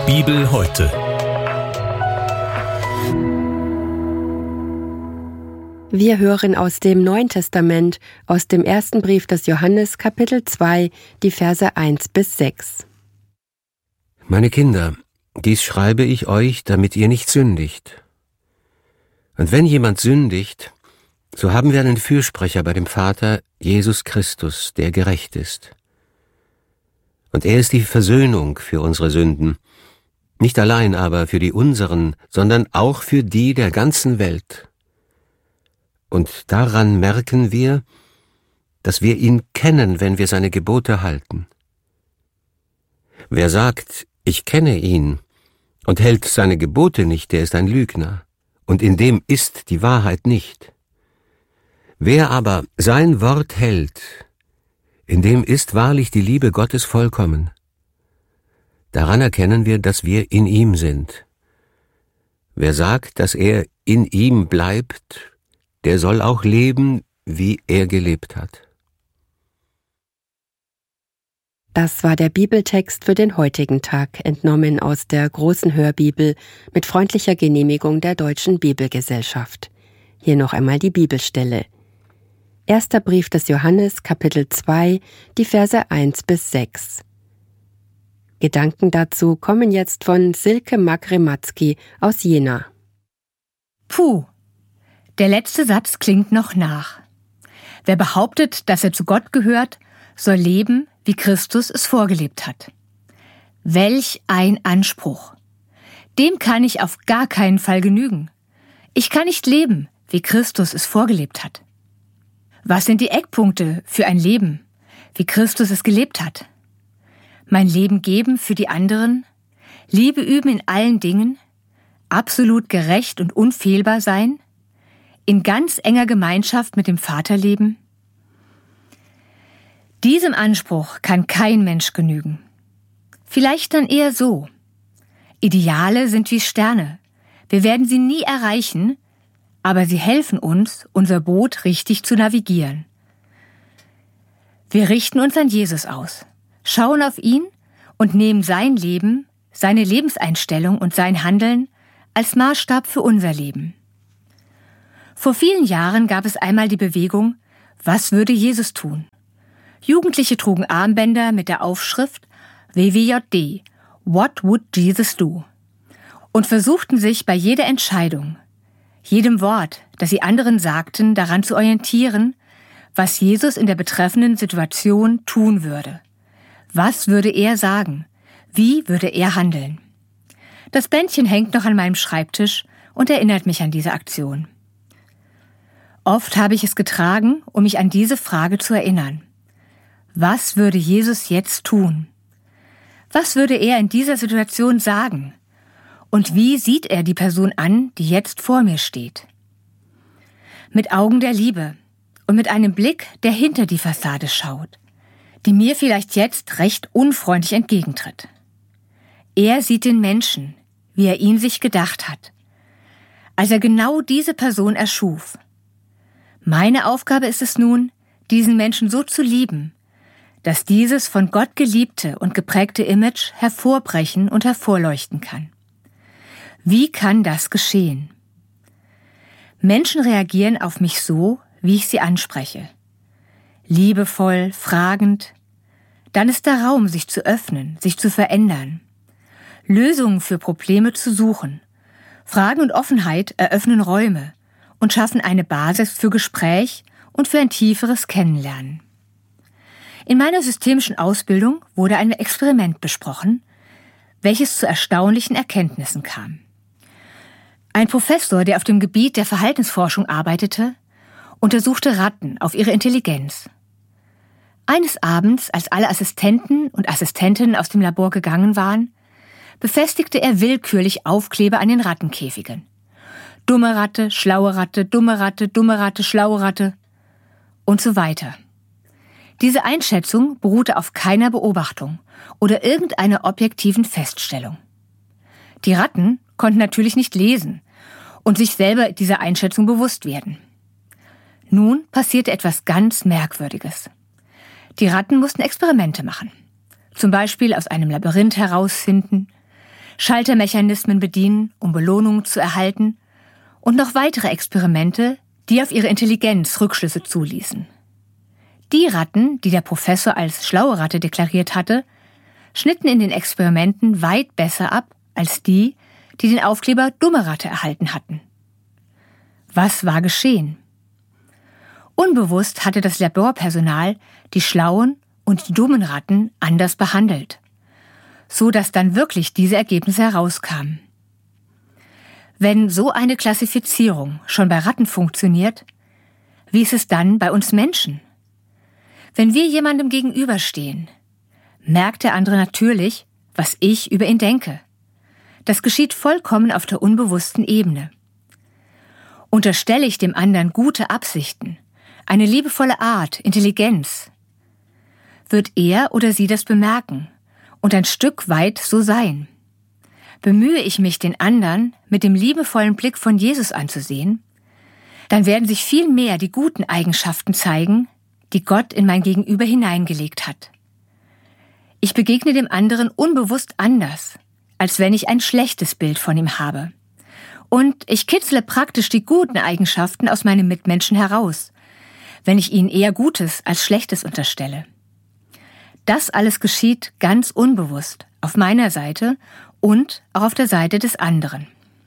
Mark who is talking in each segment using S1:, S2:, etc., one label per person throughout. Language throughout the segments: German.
S1: Bibel heute.
S2: Wir hören aus dem Neuen Testament, aus dem ersten Brief des Johannes, Kapitel 2, die Verse 1 bis 6.
S3: Meine Kinder, dies schreibe ich euch, damit ihr nicht sündigt. Und wenn jemand sündigt, so haben wir einen Fürsprecher bei dem Vater, Jesus Christus, der gerecht ist. Und er ist die Versöhnung für unsere Sünden, nicht allein aber für die unseren, sondern auch für die der ganzen Welt. Und daran merken wir, dass wir ihn kennen, wenn wir seine Gebote halten. Wer sagt, ich kenne ihn, und hält seine Gebote nicht, der ist ein Lügner, und in dem ist die Wahrheit nicht. Wer aber sein Wort hält, in dem ist wahrlich die Liebe Gottes vollkommen. Daran erkennen wir, dass wir in ihm sind. Wer sagt, dass er in ihm bleibt, der soll auch leben, wie er gelebt hat.
S2: Das war der Bibeltext für den heutigen Tag, entnommen aus der großen Hörbibel mit freundlicher Genehmigung der Deutschen Bibelgesellschaft. Hier noch einmal die Bibelstelle. Erster Brief des Johannes, Kapitel 2, die Verse 1 bis 6. Gedanken dazu kommen jetzt von Silke Magrematzki aus Jena.
S4: Puh, der letzte Satz klingt noch nach. Wer behauptet, dass er zu Gott gehört, soll leben, wie Christus es vorgelebt hat. Welch ein Anspruch! Dem kann ich auf gar keinen Fall genügen. Ich kann nicht leben, wie Christus es vorgelebt hat. Was sind die Eckpunkte für ein Leben, wie Christus es gelebt hat? Mein Leben geben für die anderen, Liebe üben in allen Dingen, absolut gerecht und unfehlbar sein, in ganz enger Gemeinschaft mit dem Vater leben? Diesem Anspruch kann kein Mensch genügen. Vielleicht dann eher so. Ideale sind wie Sterne. Wir werden sie nie erreichen, aber sie helfen uns, unser Boot richtig zu navigieren. Wir richten uns an Jesus aus, schauen auf ihn und nehmen sein Leben, seine Lebenseinstellung und sein Handeln als Maßstab für unser Leben. Vor vielen Jahren gab es einmal die Bewegung, was würde Jesus tun? Jugendliche trugen Armbänder mit der Aufschrift WWJD, What would Jesus do? Und versuchten sich bei jeder Entscheidung, jedem Wort, das sie anderen sagten, daran zu orientieren, was Jesus in der betreffenden Situation tun würde. Was würde er sagen? Wie würde er handeln? Das Bändchen hängt noch an meinem Schreibtisch und erinnert mich an diese Aktion. Oft habe ich es getragen, um mich an diese Frage zu erinnern. Was würde Jesus jetzt tun? Was würde er in dieser Situation sagen? Und wie sieht er die Person an, die jetzt vor mir steht? Mit Augen der Liebe und mit einem Blick, der hinter die Fassade schaut, die mir vielleicht jetzt recht unfreundlich entgegentritt. Er sieht den Menschen, wie er ihn sich gedacht hat, als er genau diese Person erschuf. Meine Aufgabe ist es nun, diesen Menschen so zu lieben, dass dieses von Gott geliebte und geprägte Image hervorbrechen und hervorleuchten kann. Wie kann das geschehen? Menschen reagieren auf mich so, wie ich sie anspreche. Liebevoll, fragend. Dann ist der Raum, sich zu öffnen, sich zu verändern. Lösungen für Probleme zu suchen. Fragen und Offenheit eröffnen Räume und schaffen eine Basis für Gespräch und für ein tieferes Kennenlernen. In meiner systemischen Ausbildung wurde ein Experiment besprochen, welches zu erstaunlichen Erkenntnissen kam. Ein Professor, der auf dem Gebiet der Verhaltensforschung arbeitete, untersuchte Ratten auf ihre Intelligenz. Eines Abends, als alle Assistenten und Assistentinnen aus dem Labor gegangen waren, befestigte er willkürlich Aufkleber an den Rattenkäfigen. Dumme Ratte, schlaue Ratte, dumme Ratte, dumme Ratte, schlaue Ratte und so weiter. Diese Einschätzung beruhte auf keiner Beobachtung oder irgendeiner objektiven Feststellung. Die Ratten konnten natürlich nicht lesen und sich selber dieser Einschätzung bewusst werden. Nun passierte etwas ganz Merkwürdiges. Die Ratten mussten Experimente machen. Zum Beispiel aus einem Labyrinth herausfinden, Schaltermechanismen bedienen, um Belohnungen zu erhalten, und noch weitere Experimente, die auf ihre Intelligenz Rückschlüsse zuließen. Die Ratten, die der Professor als schlaue Ratte deklariert hatte, schnitten in den Experimenten weit besser ab als die den Aufkleber dumme Ratte erhalten hatten. Was war geschehen? Unbewusst hatte das Laborpersonal die schlauen und die dummen Ratten anders behandelt, so dass dann wirklich diese Ergebnisse herauskamen. Wenn so eine Klassifizierung schon bei Ratten funktioniert, wie ist es dann bei uns Menschen? Wenn wir jemandem gegenüberstehen, merkt der andere natürlich, was ich über ihn denke. Das geschieht vollkommen auf der unbewussten Ebene. Unterstelle ich dem anderen gute Absichten, eine liebevolle Art, Intelligenz, wird er oder sie das bemerken und ein Stück weit so sein. Bemühe ich mich, den anderen mit dem liebevollen Blick von Jesus anzusehen, dann werden sich viel mehr die guten Eigenschaften zeigen, die Gott in mein Gegenüber hineingelegt hat. Ich begegne dem anderen unbewusst anders, als wenn ich ein schlechtes Bild von ihm habe. Und ich kitzle praktisch die guten Eigenschaften aus meinem Mitmenschen heraus, wenn ich ihnen eher Gutes als Schlechtes unterstelle. Das alles geschieht ganz unbewusst auf meiner Seite und auch auf der Seite des anderen.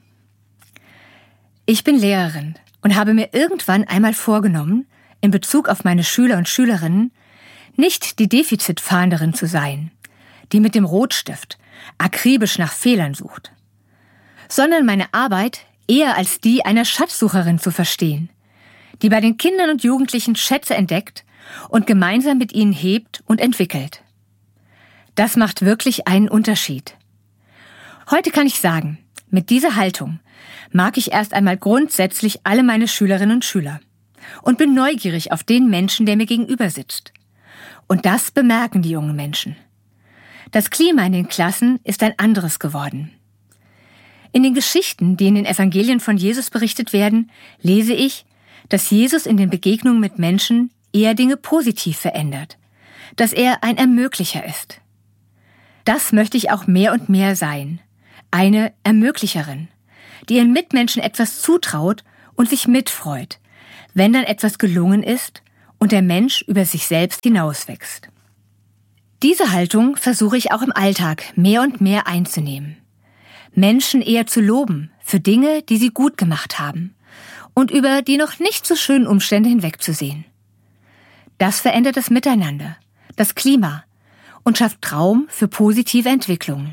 S4: Ich bin Lehrerin und habe mir irgendwann einmal vorgenommen, in Bezug auf meine Schüler und Schülerinnen nicht die Defizitfahnderin zu sein, die mit dem Rotstift akribisch nach Fehlern sucht, sondern meine Arbeit eher als die einer Schatzsucherin zu verstehen, die bei den Kindern und Jugendlichen Schätze entdeckt und gemeinsam mit ihnen hebt und entwickelt. Das macht wirklich einen Unterschied. Heute kann ich sagen, mit dieser Haltung mag ich erst einmal grundsätzlich alle meine Schülerinnen und Schüler und bin neugierig auf den Menschen, der mir gegenüber sitzt. Und das bemerken die jungen Menschen. Das Klima in den Klassen ist ein anderes geworden. In den Geschichten, die in den Evangelien von Jesus berichtet werden, lese ich, dass Jesus in den Begegnungen mit Menschen eher Dinge positiv verändert, dass er ein Ermöglicher ist. Das möchte ich auch mehr und mehr sein, eine Ermöglicherin, die ihren Mitmenschen etwas zutraut und sich mitfreut, wenn dann etwas gelungen ist und der Mensch über sich selbst hinauswächst. Diese Haltung versuche ich auch im Alltag mehr und mehr einzunehmen. Menschen eher zu loben für Dinge, die sie gut gemacht haben und über die noch nicht so schönen Umstände hinwegzusehen. Das verändert das Miteinander, das Klima und schafft Raum für positive Entwicklungen.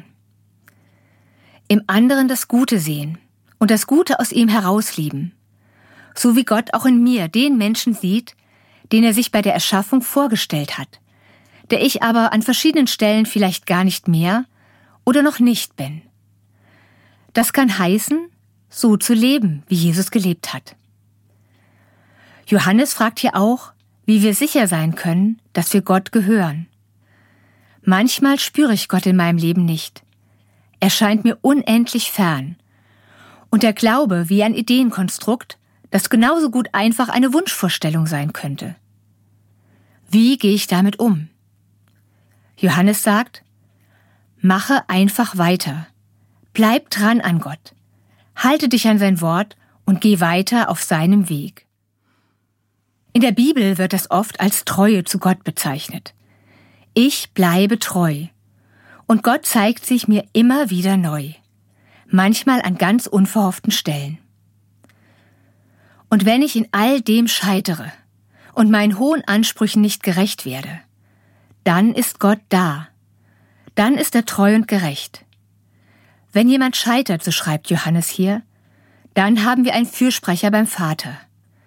S4: Im anderen das Gute sehen und das Gute aus ihm herauslieben, so wie Gott auch in mir den Menschen sieht, den er sich bei der Erschaffung vorgestellt hat, der ich aber an verschiedenen Stellen vielleicht gar nicht mehr oder noch nicht bin. Das kann heißen, so zu leben, wie Jesus gelebt hat. Johannes fragt hier auch, wie wir sicher sein können, dass wir Gott gehören. Manchmal spüre ich Gott in meinem Leben nicht. Er scheint mir unendlich fern. Und der Glaube wie ein Ideenkonstrukt, das genauso gut einfach eine Wunschvorstellung sein könnte. Wie gehe ich damit um? Johannes sagt, mache einfach weiter. Bleib dran an Gott. Halte dich an sein Wort und geh weiter auf seinem Weg. In der Bibel wird das oft als Treue zu Gott bezeichnet. Ich bleibe treu. Und Gott zeigt sich mir immer wieder neu. Manchmal an ganz unverhofften Stellen. Und wenn ich in all dem scheitere und meinen hohen Ansprüchen nicht gerecht werde, dann ist Gott da. Dann ist er treu und gerecht. Wenn jemand scheitert, so schreibt Johannes hier, dann haben wir einen Fürsprecher beim Vater.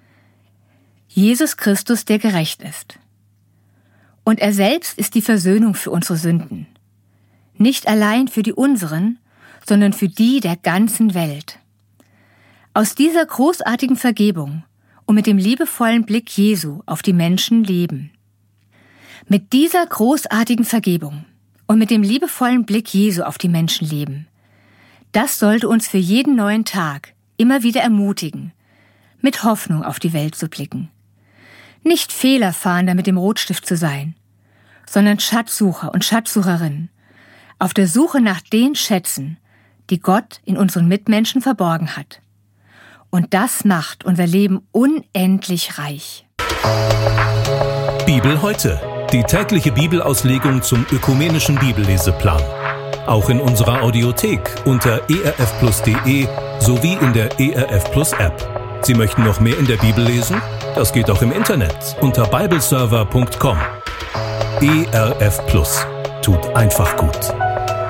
S4: Jesus Christus, der gerecht ist. Und er selbst ist die Versöhnung für unsere Sünden. Nicht allein für die unseren, sondern für die der ganzen Welt. Aus dieser großartigen Vergebung und mit dem liebevollen Blick Jesu auf die Menschen leben. Mit dieser großartigen Vergebung und mit dem liebevollen Blick Jesu auf die Menschen leben, das sollte uns für jeden neuen Tag immer wieder ermutigen, mit Hoffnung auf die Welt zu blicken. Nicht Fehlerfahnder mit dem Rotstift zu sein, sondern Schatzsucher und Schatzsucherinnen, auf der Suche nach den Schätzen, die Gott in unseren Mitmenschen verborgen hat. Und das macht unser Leben unendlich reich.
S1: Bibel heute. Die tägliche Bibelauslegung zum ökumenischen Bibelleseplan. Auch in unserer Audiothek unter erfplus.de sowie in der ERF Plus App. Sie möchten noch mehr in der Bibel lesen? Das geht auch im Internet unter bibleserver.com. ERF Plus. Tut einfach gut.